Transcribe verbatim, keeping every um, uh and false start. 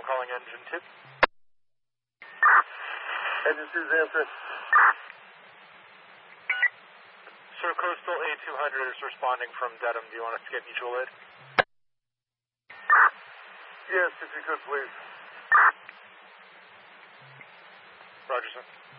calling engine two. Engine two's answer. Sir, Coastal A two hundred is responding from Dedham. Do you want us to get mutual aid? Yes, if you could, please. Roger, sir.